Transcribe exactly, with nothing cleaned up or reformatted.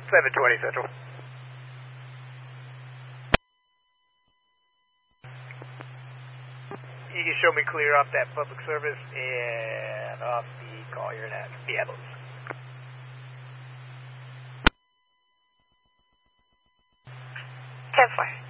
seven twenty Central. You can show me clear off that public service and off the Collier at Diablos. ten four.